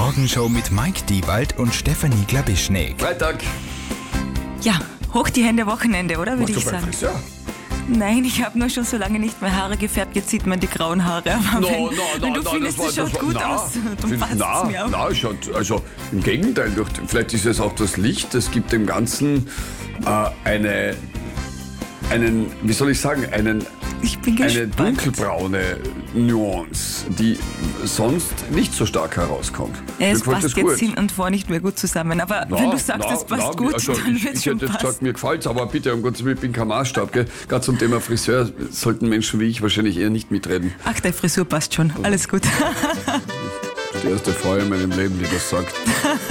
Morgenshow mit Mike Diewald und Stefanie Glabischnik. Freitag. Ja, hoch die Hände, Wochenende, oder würde ich Machst du beim sagen? Friseur? Nein, ich habe nur schon so lange nicht mehr Haare gefärbt, jetzt sieht man die grauen Haare. Aber wenn du findest, es schaut gut aus, dann passt es mir auch. Nein, schaut, also im Gegenteil, vielleicht ist es auch das Licht, das gibt dem Ganzen wie soll ich sagen, Ich bin eine gespannt. dunkelbraune Nuance, die sonst nicht so stark herauskommt. Mir Es gefällt das passt jetzt gut. hin und vor nicht mehr gut zusammen. Aber wenn du sagst, es passt gut, also dann ich wird es schon hätte jetzt passen. gesagt, mir gefällt's, aber bitte, um Gottes Willen, ich bin kein Maßstab. Gell? Gerade zum Thema Friseur sollten Menschen wie ich wahrscheinlich eher nicht mitreden. Ach, deine Frisur passt schon. Alles gut. Die erste Frau in meinem Leben, die das sagt.